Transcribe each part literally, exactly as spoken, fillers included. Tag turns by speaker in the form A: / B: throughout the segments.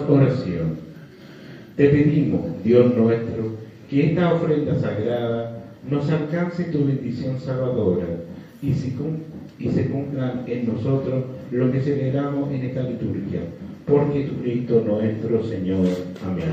A: Oración. Te pedimos, Dios nuestro, que esta ofrenda sagrada nos alcance tu bendición salvadora y se, y se cumplan en nosotros lo que celebramos en esta liturgia. Por Jesucristo nuestro Señor. Amén.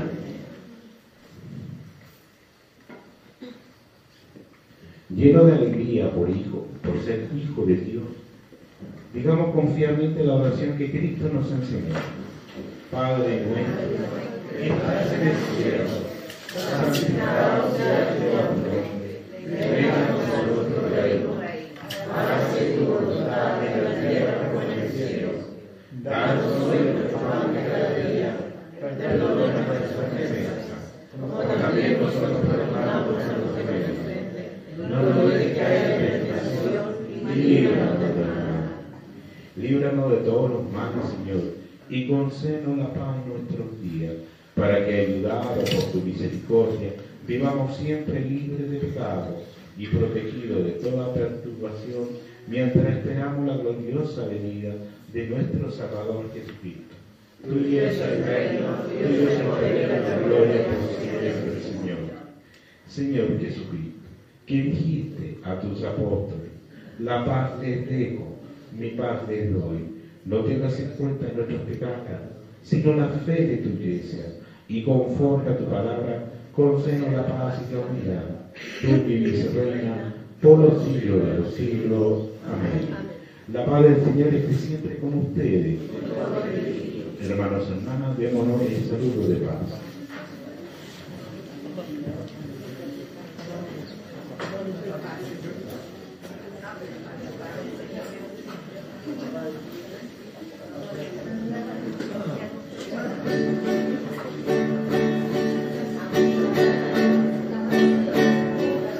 A: Lleno de alegría por hijo, por ser hijo de Dios, digamos confiadamente la oración que Cristo nos enseñó. Padre nuestro, que estás en el cielo, santificado sea tu nombre, venga a nosotros tu reino, hágase tu voluntad en la tierra como en el cielo. Danos hoy nuestro pan de cada día, perdona nuestras ofensas, como también nosotros perdonamos a los que nos ofenden. No nos dejes caer en tentación y líbranos del mal. Líbranos de todos los males, Señor, y concédenos la paz en nuestros días, para que, ayudados por tu misericordia, vivamos siempre libres de pecados y protegidos de toda perturbación, mientras esperamos la gloriosa venida de nuestro Salvador Jesucristo. Tuyo es el reino, tuyo es el poder y la gloria por siempre, Señor. Señor Jesucristo, que dijiste a tus apóstoles, la paz les dejo, mi paz les doy. No tengas en cuenta nuestros pecados, sino la fe de tu iglesia, y conforme a tu palabra, concédenos la paz y la unidad. Tú vives y reina por los siglos de los siglos. Amén. La paz del Señor esté siempre con ustedes. Hermanos y hermanas, démonos el saludo de paz. Thank you.